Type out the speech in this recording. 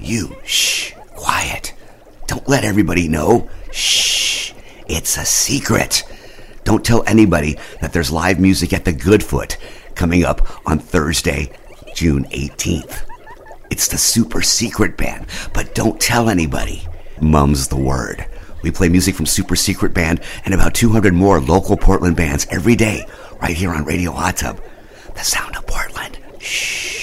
You, shh, quiet. Don't let everybody know. Shh, it's a secret. Don't tell anybody that there's live music at the Goodfoot coming up on Thursday, June 18th. It's the Super Secret Band, but don't tell anybody. Mum's the word. We play music from Super Secret Band and about 200 more local Portland bands every day, right here on Radio Hot Tub. The sound of Portland. Shh.